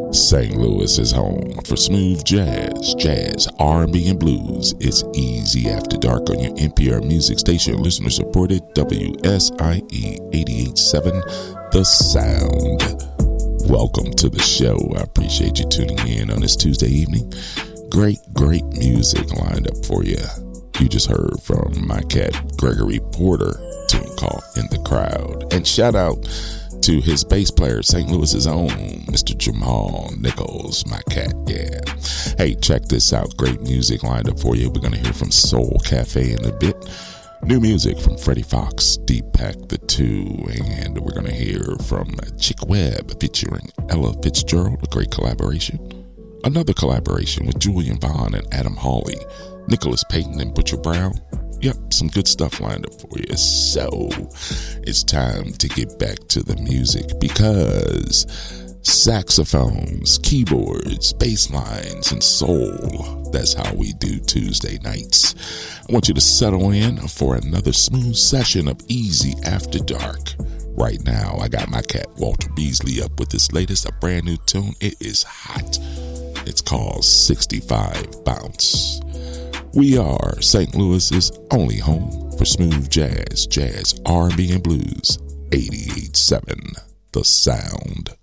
St. Louis is home for smooth jazz, R&B, and blues. It's easy after dark on your NPR music station, listener supported WSIE 88.7 The Sound. Welcome to the show. I appreciate you tuning in on this Tuesday evening. Great music lined up for you. You just heard from my cat Gregory Porter, tune called In the Crowd. And shout out to his bass player, St. Louis's own Mr. Jamal Nichols, my cat, yeah. Hey, check this out. Great music lined up for you. We're going to hear from Soul Cafe in a bit. New music from Freddie Fox, Deepak the Two, and we're going to hear from Chick Webb featuring Ella Fitzgerald, a great collaboration. Another collaboration with Julian Vaughn and Adam Hawley, Nicholas Payton and Butcher Brown. Yep, some good stuff lined up for you. So, it's time to get back to the music because saxophones, keyboards, bass lines, and soul. That's how we do Tuesday nights. I want you to settle in for another smooth session of Easy After Dark. Right now, I got my cat Walter Beasley up with his latest, a brand new tune. It is hot. It's called 65 Bounce. We are St. Louis's only home for smooth jazz, R&B, and blues. 88.7 The Sound.